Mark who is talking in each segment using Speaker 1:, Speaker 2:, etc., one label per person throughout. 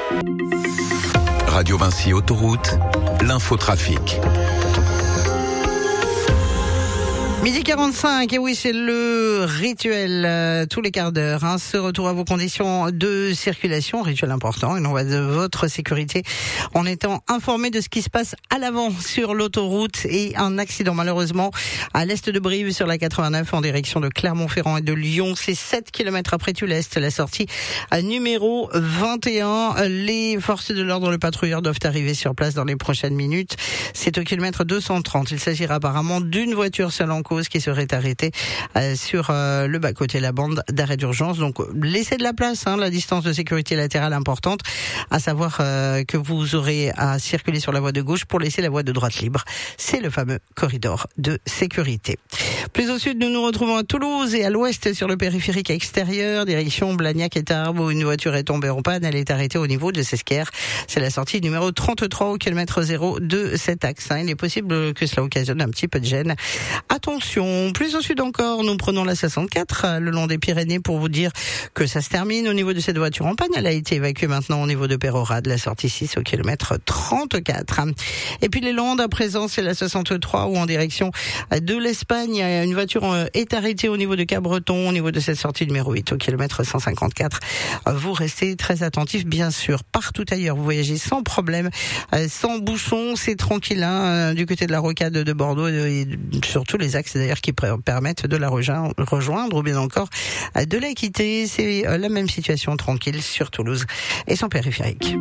Speaker 1: Radio Vinci Autoroute, l'infotrafic.
Speaker 2: Midi 45, et oui, c'est le rituel tous les quarts d'heure. Ce retour à vos conditions de circulation, rituel important, et on va de votre sécurité en étant informé de ce qui se passe à l'avant sur l'autoroute. Et un accident malheureusement à l'est de Brive sur la 89 en direction de Clermont-Ferrand et de Lyon. C'est 7 km après Tullest, la sortie numéro 21. Les forces de l'ordre, les patrouilleurs doivent arriver sur place dans les prochaines minutes. C'est au kilomètre 230. Il s'agira apparemment d'une voiture seule en cause qui serait arrêtée sur le bas-côté, la bande d'arrêt d'urgence. Donc laissez de la place, la distance de sécurité latérale importante, à savoir que vous aurez à circuler sur la voie de gauche pour laisser la voie de droite libre. C'est le fameux corridor de sécurité. Plus au sud, nous nous retrouvons à Toulouse et à l'ouest sur le périphérique extérieur, direction Blagnac et Tarbes, où une voiture est tombée en panne. Elle est arrêtée au niveau de Sesquer. C'est la sortie numéro 33 au kilomètre 0 de cet axe. Il est possible que cela occasionne un petit peu de gêne. Attention, plus au sud encore, nous prenons la 64 le long des Pyrénées pour vous dire que ça se termine au niveau de cette voiture en panne. Elle a été évacuée maintenant au niveau de Pérorade, la sortie 6 au kilomètre 34. Et puis les Landes, à présent, c'est la 63 où en direction de l'Espagne, une voiture est arrêtée au niveau de Cabreton, au niveau de cette sortie numéro 8 au kilomètre 154. Vous restez très attentifs, bien sûr. Partout ailleurs, vous voyagez sans problème, sans bouchon, c'est tranquille, du côté de la rocade de Bordeaux et sur tous les axes d'ailleurs qui permettent de la rejoindre ou bien encore de la quitter. C'est la même situation tranquille sur Toulouse et son périphérique.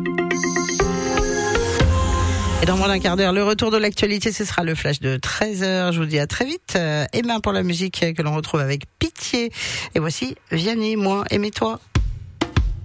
Speaker 2: Et dans moins d'un quart d'heure, le retour de l'actualité, ce sera le flash de 13h. Je vous dis à très vite. Et bien pour la musique que l'on retrouve avec Pitié. Et voici Vianney, moi, aimez-toi.